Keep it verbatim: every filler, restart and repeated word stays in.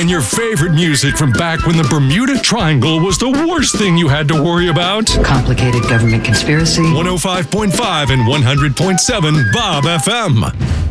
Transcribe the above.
And your favorite music from back when the Bermuda Triangle was the worst thing you had to worry about. Complicated government conspiracy. one oh five point five and one hundred point seven Bob F M.